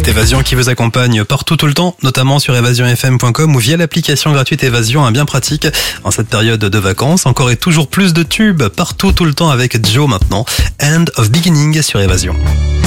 C'est Évasion qui vous accompagne partout tout le temps, notamment sur évasionfm.com ou via l'application gratuite Évasion, bien pratique en cette période de vacances. Encore et toujours plus de tubes partout tout le temps avec Joe maintenant. End of Beginning sur Évasion.